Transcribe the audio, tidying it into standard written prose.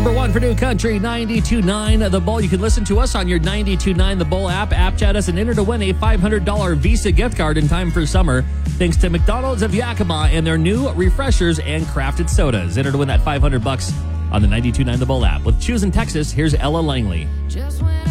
Number one for New Country, 92.9 The Bull. You can listen to us on your 92.9 The Bull app chat us, and enter to win a $500 Visa gift card in time for summer, thanks to McDonald's of Yakima and their new refreshers and crafted sodas. Enter to win that $500 on the 92.9 The Bull app. With Choosing Texas, here's Ella Langley.